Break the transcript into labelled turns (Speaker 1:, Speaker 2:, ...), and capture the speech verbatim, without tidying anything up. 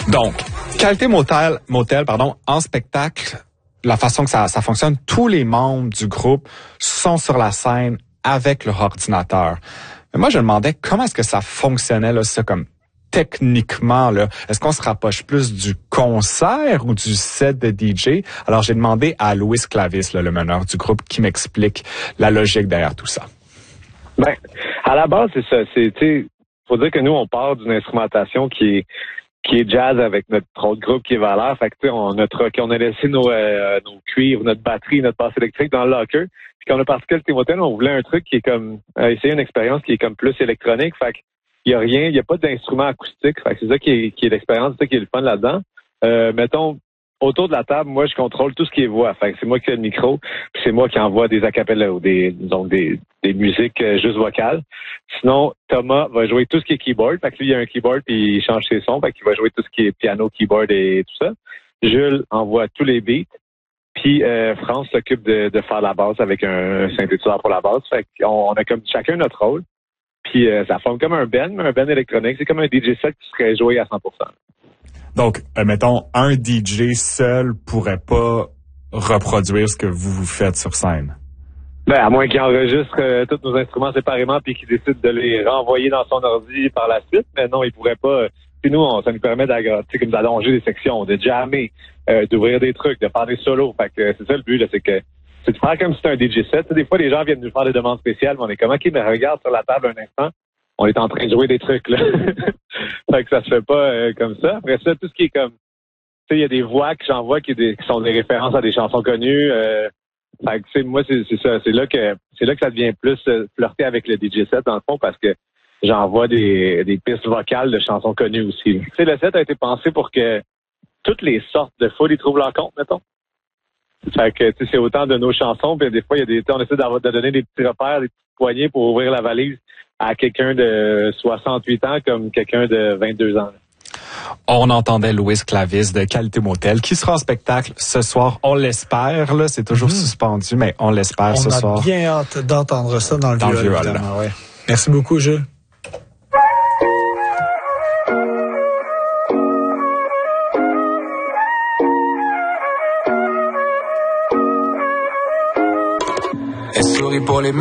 Speaker 1: Donc, Qualité Motel, Motel, pardon, en spectacle, la façon que ça, ça fonctionne, tous les membres du groupe sont sur la scène avec leur ordinateur. Mais moi, je me demandais comment est-ce que ça fonctionnait, là, ça, comme techniquement, là. Est-ce qu'on se rapproche plus du concert ou du set de D J? Alors, j'ai demandé à Louis Clavis, là, le meneur du groupe, qui m'explique la logique derrière tout ça.
Speaker 2: Ben, à la base, c'est ça. C'est, tu sais, faut dire que nous, on part d'une instrumentation qui est qui est jazz avec notre autre groupe qui est Valère. Fait que, tu sais, on, notre, on a laissé nos, euh, nos cuivres, notre batterie, notre basse électrique dans le locker. Puis quand on a parti Qualité Motel, on voulait un truc qui est comme, euh, essayer une expérience qui est comme plus électronique. Fait que, il y a rien, il y a pas d'instrument acoustique. Fait que c'est ça qui est, qui est l'expérience, c'est ça qui est le fun là-dedans. Euh, mettons, autour de la table, moi, je contrôle tout ce qui est voix. Fait que c'est moi qui fais le micro, puis c'est moi qui envoie des acapellas ou des, donc des, des musiques euh, juste vocales. Sinon, Thomas va jouer tout ce qui est keyboard. Fait que lui, il a un keyboard puis il change ses sons. Fait qu'il va jouer tout ce qui est piano, keyboard et tout ça. Jules envoie tous les beats. Puis euh, France s'occupe de, de faire la basse avec un synthétiseur pour la basse. Fait qu'on on a comme chacun notre rôle. Puis euh, ça forme comme un band, mais un band électronique. C'est comme un D J set qui serait joué à cent pour cent.
Speaker 1: Donc, euh, mettons, un D J seul pourrait pas reproduire ce que vous vous faites sur scène.
Speaker 2: Ben, à moins qu'il enregistre euh, tous nos instruments séparément puis qu'il décide de les renvoyer dans son ordi par la suite. Mais non, il pourrait pas. Euh, puis nous, on, ça nous permet d'allonger des sections, de jammer, euh, d'ouvrir des trucs, de faire des solos. Fait que euh, c'est ça le but, là, c'est que c'est de faire comme si c'était un D J set. T'sais, des fois, les gens viennent nous faire des demandes spéciales, mais on est comme, OK, mais regarde sur la table un instant. On est en train de jouer des trucs, là. Fait que ça se fait pas euh, comme ça. Après ça, tout ce qui est comme, tu sais, il y a des voix que j'envoie qui, qui sont des références à des chansons connues. Euh, fait que, tu sais, moi, c'est, c'est ça. C'est là que, c'est là que ça devient plus euh, flirter avec le D J set, dans le fond, parce que j'envoie des, des pistes vocales de chansons connues aussi. Tu sais, le set a été pensé pour que toutes les sortes de foules y trouvent leur compte, mettons. Fait que, tu sais, c'est autant de nos chansons, puis des fois, il y a des, on essaie de donner des petits repères, des petites poignées pour ouvrir la valise à quelqu'un de soixante-huit ans comme quelqu'un de vingt-deux ans.
Speaker 1: On entendait Louis Clavis de Qualité Motel qui sera en spectacle ce soir. On l'espère, là, c'est toujours mmh. suspendu, mais on l'espère
Speaker 3: on
Speaker 1: ce soir.
Speaker 3: On a bien hâte d'entendre ça dans le
Speaker 1: dans
Speaker 3: viol,
Speaker 1: le viol
Speaker 3: évidemment, ouais. Merci beaucoup, Jules.
Speaker 4: Elle sourit pour les